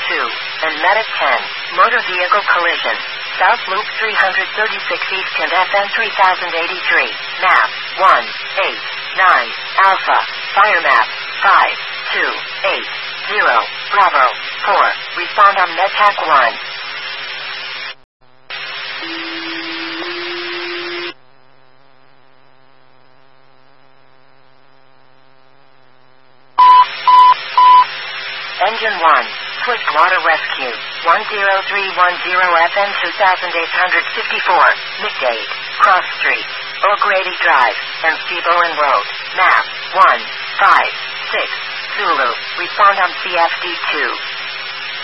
2, and Medic 10, motor vehicle collision. South Loop 336 East and FM 3083. Map 189 Alpha. Fire map 5280 Bravo 4. Respond on MedTac 1. Engine 1, Swift Water Rescue, 10310 FM 2854, McDade, Cross Street, O'Grady Drive, and Seabowen Road. Map 156 Zulu. Respond on CFD 2.